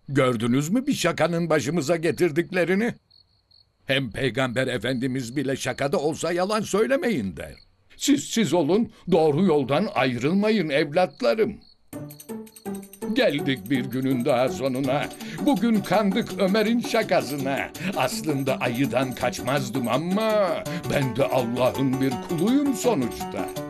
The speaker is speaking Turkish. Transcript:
Gördünüz mü bir şakanın başımıza getirdiklerini? Hem Peygamber Efendimiz bile şakada olsa yalan söylemeyin der. Siz olun, doğru yoldan ayrılmayın evlatlarım. Geldik bir günün daha sonuna. Bugün kandık Ömer'in şakasına. Aslında ayıdan kaçmazdım ama ben de Allah'ın bir kuluyum sonuçta.